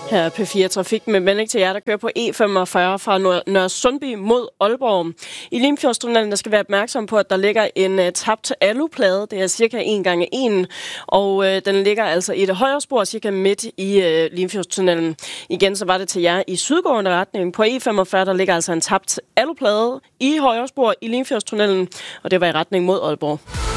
Her er P4 Trafik med melding til jer, der kører på E45 fra Nørre Sundby mod Aalborg. I Limfjordstunnelen der skal være opmærksom på, at der ligger en tabt aluplade. Det er cirka 1x1, og den ligger altså i det højre spor, cirka midt i Limfjordstunnelen. Igen så var det til jer i sydgående retning. På E45 der ligger altså en tabt aluplade i højre spor i Limfjordstunnelen, og det var i retning mod Aalborg.